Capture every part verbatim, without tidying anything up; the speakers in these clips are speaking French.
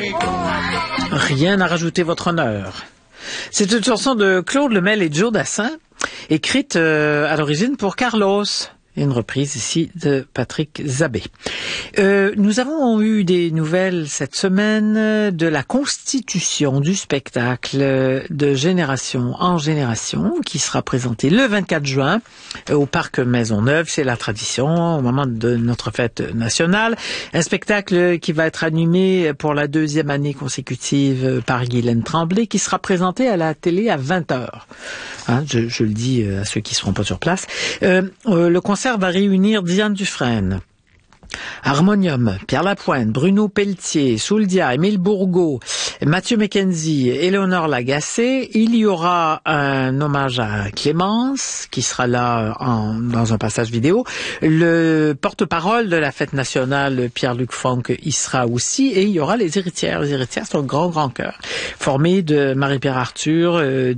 Rien à rajouter, votre honneur. C'est une chanson de Claude Lemel et Joe Dassin, écrite euh, à l'origine pour Carlos. Une reprise ici de Patrick Zabé. Euh, nous avons eu des nouvelles cette semaine de la constitution du spectacle de Génération en Génération qui sera présenté le vingt-quatre juin au Parc Maisonneuve. C'est la tradition au moment de notre fête nationale. Un spectacle qui va être animé pour la deuxième année consécutive par Guylaine Tremblay qui sera présenté à la télé à vingt heures. Hein, je, je le dis à ceux qui ne seront pas sur place. Euh, euh, le concert va réunir Diane Dufresne, Harmonium, Pierre Lapointe, Bruno Pelletier, Souldia, Émile Bourgault, Mathieu McKenzie, Éléonore Lagacé. Il y aura un hommage à Clémence qui sera là en, dans un passage vidéo. Le porte-parole de la fête nationale, Pierre-Luc Fonck, y sera aussi. Et il y aura les héritières. Les héritières sont un grand, grand cœur, formé de Marie-Pierre Arthur,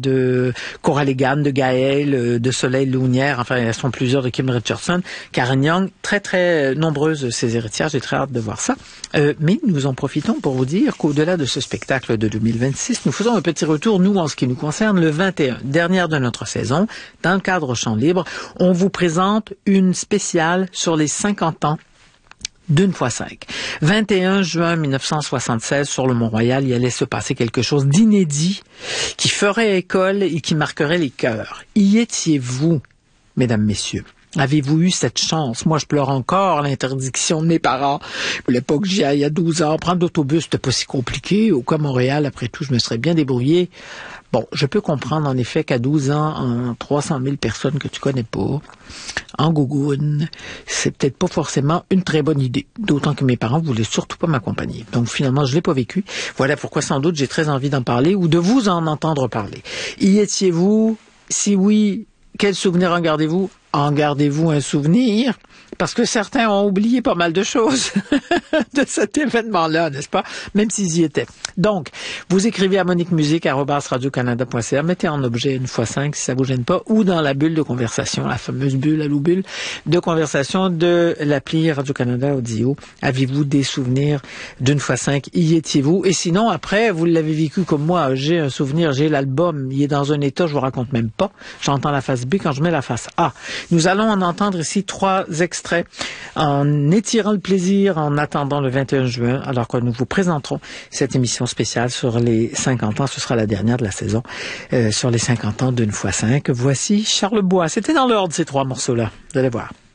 de Cora Legan, de Gaëlle, de Soleil Lounière. Enfin, elles sont plusieurs, de Kim Richardson, Karen Young. Très, très nombreuses ces héritières. J'ai très hâte de voir ça. Euh, mais nous en profitons pour vous dire qu'au-delà de ce spectacle de deux mille vingt-six, nous faisons un petit retour, nous, en ce qui nous concerne, le vingt et un, dernière de notre saison, dans le cadre Chant Libre. On vous présente une spéciale sur les cinquante ans d'une fois cinq. vingt et un juin mille neuf cent soixante-seize, sur le Mont-Royal, il allait se passer quelque chose d'inédit qui ferait école et qui marquerait les cœurs. Y étiez-vous, mesdames, messieurs? Avez-vous eu cette chance? Moi, je pleure encore l'interdiction de mes parents. Je voulais pas que j'y aille à douze ans. Prendre l'autobus, c'était pas si compliqué. Au cas Montréal, après tout, je me serais bien débrouillé. Bon, je peux comprendre en effet qu'à douze ans, en trois cent mille personnes que tu connais pas, en gougoune, c'est peut-être pas forcément une très bonne idée. D'autant que mes parents voulaient surtout pas m'accompagner. Donc finalement, je l'ai pas vécu. Voilà pourquoi sans doute j'ai très envie d'en parler ou de vous en entendre parler. Y étiez-vous? Si oui, quel souvenir en gardez-vous? En gardez-vous un souvenir? Parce que certains ont oublié pas mal de choses de cet événement-là, n'est-ce pas? Même s'ils y étaient. Donc, vous écrivez à monique musique arobase radio canada point c a, mettez en objet une fois cinq si ça vous gêne pas, ou dans la bulle de conversation, la fameuse bulle, la loup-bulle de conversation de l'appli Radio-Canada Audio. Avez-vous des souvenirs d'une fois cinq? Y étiez-vous? Et sinon, après, vous l'avez vécu comme moi, j'ai un souvenir, j'ai l'album, il est dans un état, je vous raconte même pas. J'entends la face B quand je mets la face A. Nous allons en entendre ici trois extraits en étirant le plaisir en attendant le vingt et un juin, alors que nous vous présenterons cette émission spéciale sur les cinquante ans. Ce sera la dernière de la saison, euh, sur les cinquante ans d'une fois cinq. Voici Charles Bois. C'était dans l'ordre, ces trois morceaux-là. Vous allez voir.